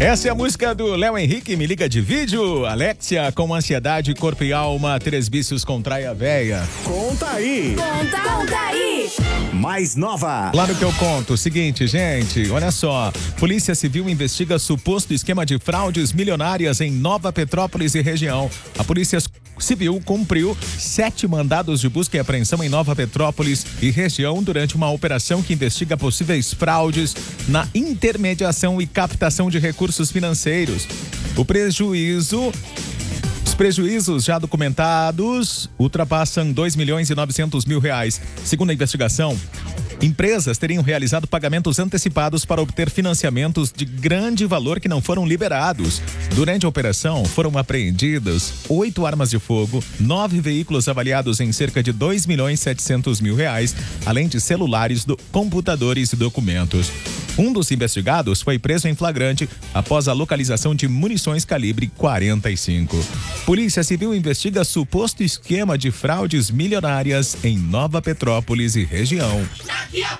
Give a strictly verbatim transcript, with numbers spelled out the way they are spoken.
Essa é a música do Léo Henrique, Me Liga de Vídeo. Alexia, com ansiedade, corpo e alma, três vícios contrai a véia. Conta aí. Conta, conta aí. Mais nova. Claro que eu conto. Seguinte, gente, olha só. Polícia Civil investiga suposto esquema de fraudes milionárias em Nova Petrópolis e região. A Polícia Civil cumpriu sete mandados de busca e apreensão em Nova Petrópolis e região durante uma operação que investiga possíveis fraudes na intermediação e captação de recursos financeiros. O prejuízo... Os prejuízos já documentados ultrapassam dois milhões e novecentos mil reais. Segundo a investigação, empresas teriam realizado pagamentos antecipados para obter financiamentos de grande valor que não foram liberados. Durante a operação, foram apreendidas oito armas de fogo, nove veículos avaliados em cerca de dois milhões e setecentos mil reais, além de celulares, do, computadores e documentos. Um dos investigados foi preso em flagrante após a localização de munições calibre quarenta e cinco. Polícia Civil investiga suposto esquema de fraudes milionárias em Nova Petrópolis e região. Daqui a